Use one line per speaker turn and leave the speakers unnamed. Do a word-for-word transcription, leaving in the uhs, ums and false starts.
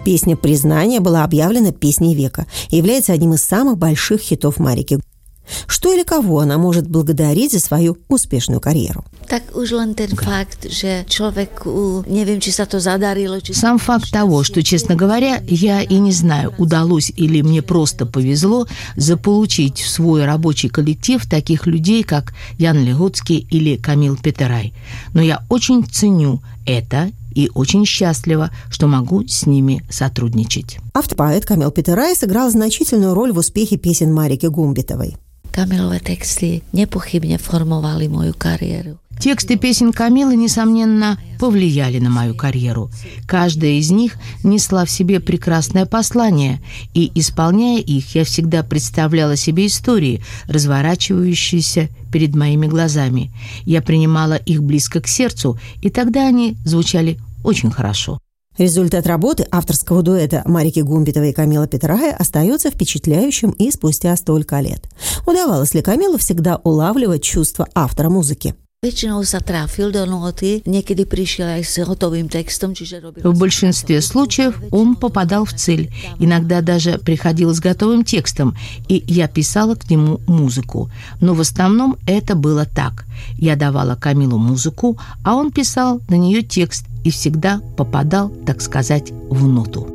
Песня «Признание» была объявлена песней века и является одним из самых больших хитов Марики. Что или кого она может благодарить за свою успешную карьеру?
Так уж len ten факт, že človeku, neviem, či sa to zadarilo, či...
Сам факт того, что, честно говоря, я и не знаю, удалось или мне просто повезло заполучить в свой рабочий коллектив таких людей, как Ян Легоцкий или Камил Петерай. Но я очень ценю это и очень счастлива, что могу с ними сотрудничать.
Автор-поэт Камил Петерай сыграл значительную роль в успехе песен Марики Гумбитовой.
Камилové texty nepochybne formovali moju kariéru.
Тексты песен Камилы, несомненно, повлияли на мою карьеру. Каждая из них несла в себе прекрасное послание, и, исполняя их, я всегда представляла себе истории, разворачивающиеся перед моими глазами. Я принимала их близко к сердцу, и тогда они звучали очень хорошо.
Результат работы авторского дуэта Марики Гумбитовой и Камила Петерая остается впечатляющим и спустя столько лет. Удавалось ли Камилу всегда улавливать чувства автора музыки?
Väčšinou sa trafil do noty, niekedy prišiel aj s hotovým textom, čiže robil...
В большинстве случаев он попадал в цель, иногда даже приходил с готовым текстом, и я писала к нему музыку. Но в основном это было так. Я давала Камилу музыку, а он писал на нее текст и всегда попадал, так сказать, в ноту.